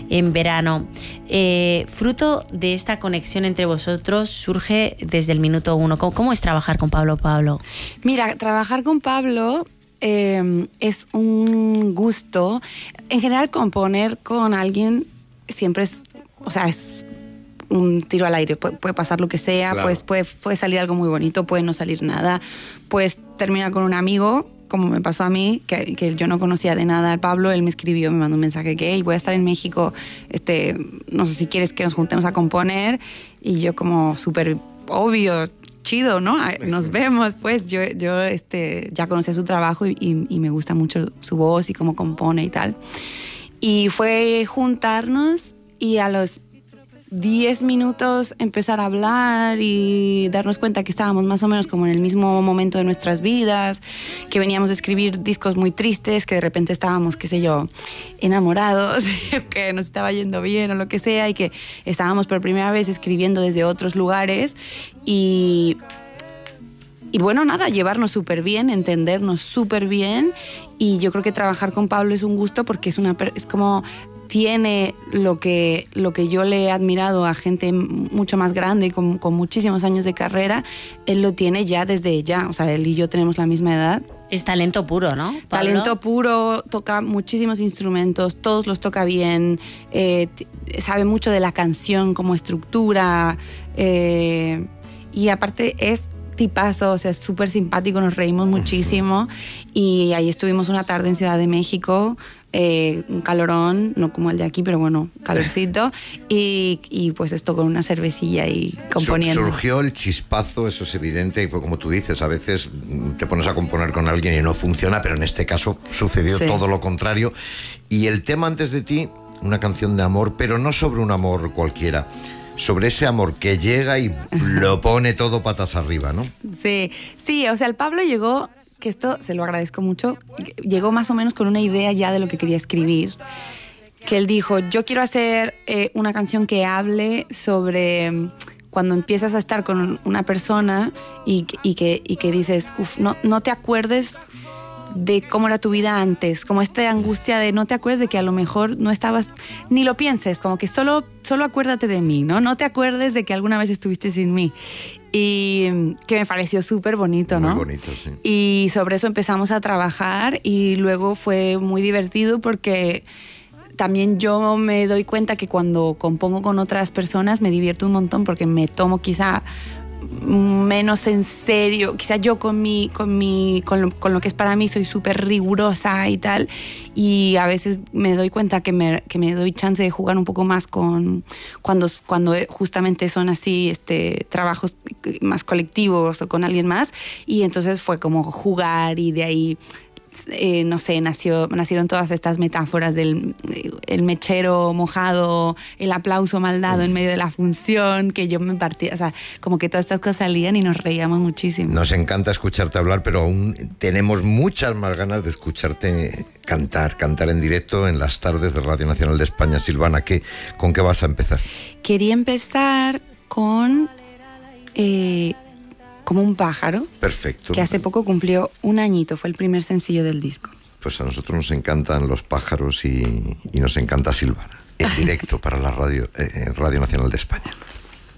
en verano. Fruto de esta conexión entre vosotros surge desde el minuto uno. ¿Cómo es trabajar con Pablo? Mira, trabajar con Pablo es un gusto. En general, componer con alguien siempre es un tiro al aire. Puede pasar lo que sea, claro. Pues puede salir algo muy bonito, puede no salir nada. Puedes terminar con un amigo, como me pasó a mí, que yo no conocía de nada al Pablo. Él me escribió, me mandó un mensaje que hey, voy a estar en México, no sé si quieres que nos juntemos a componer. Y yo como súper obvio, chido, ¿no? Nos vemos, pues. Yo ya conocí su trabajo y me gusta mucho su voz y cómo compone y tal. Y fue juntarnos y a los 10 minutos empezar a hablar y darnos cuenta que estábamos más o menos como en el mismo momento de nuestras vidas, que veníamos de escribir discos muy tristes, que de repente estábamos, qué sé yo, enamorados, que nos estaba yendo bien o lo que sea, y que estábamos por primera vez escribiendo desde otros lugares y bueno, nada, llevarnos súper bien, entendernos súper bien. Y yo creo que trabajar con Pablo es un gusto porque es como tiene lo que yo le he admirado a gente mucho más grande, con muchísimos años de carrera. Él lo tiene ya desde ya, o sea, él y yo tenemos la misma edad. Es talento puro, ¿no, Pablo? Talento puro, toca muchísimos instrumentos, todos los toca bien, sabe mucho de la canción como estructura, y aparte es tipazo, o sea, es súper simpático, nos reímos muchísimo. Y ahí estuvimos una tarde en Ciudad de México, un calorón, no como el de aquí, pero bueno, calorcito, y pues esto con una cervecilla y componiendo. Surgió el chispazo, eso es evidente, y como tú dices, a veces te pones a componer con alguien y no funciona, pero en este caso sucedió todo lo contrario. Y el tema Antes de ti, una canción de amor, pero no sobre un amor cualquiera, sobre ese amor que llega y lo pone todo patas arriba, ¿no? Sí, o sea, el Pablo llegó, que esto se lo agradezco mucho, llegó más o menos con una idea ya de lo que quería escribir, que él dijo, yo quiero hacer una canción que hable sobre cuando empiezas a estar con una persona y que dices, no te acuerdes de cómo era tu vida antes, como esta angustia de no te acuerdes de que a lo mejor no estabas, ni lo pienses, como que solo acuérdate de mí, ¿no? No te acuerdes de que alguna vez estuviste sin mí. Y que me pareció súper bonito, ¿no? Muy bonito, sí. Y sobre eso empezamos a trabajar y luego fue muy divertido porque también yo me doy cuenta que cuando compongo con otras personas me divierto un montón porque me tomo quizá menos en serio, quizá yo con lo que es para mí soy súper rigurosa y tal, y a veces me doy cuenta que me doy chance de jugar un poco más cuando justamente son así trabajos más colectivos o con alguien más, y entonces fue como jugar y de ahí no sé, nacieron todas estas metáforas del el mechero mojado, el aplauso mal dado en medio de la función, que yo me partía, o sea, como que todas estas cosas salían y nos reíamos muchísimo. Nos encanta escucharte hablar, pero aún tenemos muchas más ganas de escucharte cantar en directo en las tardes de Radio Nacional de España. Silvana, ¿con qué vas a empezar? Quería empezar con Como un pájaro. Perfecto. Que hace poco cumplió 1 añito, fue el primer sencillo del disco. Pues a nosotros nos encantan los pájaros y nos encanta Silvana. En directo para la Radio Nacional de España.